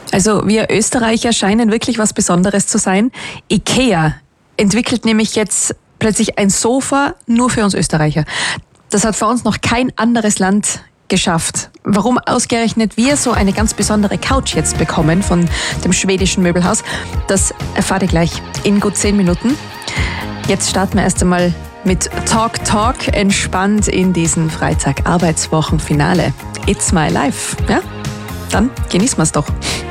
Also wir Österreicher scheinen wirklich was Besonderes zu sein. IKEA entwickelt nämlich jetzt plötzlich ein Sofa nur für uns Österreicher. Das hat vor uns noch kein anderes Land geschafft. Warum ausgerechnet wir so eine ganz besondere Couch jetzt bekommen von dem schwedischen Möbelhaus, das erfahrt ihr gleich in gut 10 Minuten. Jetzt starten wir erst einmal mit Talk entspannt in diesen Freitag-Arbeitswochenfinale. It's my life. Ja? Dann genießen wir es doch.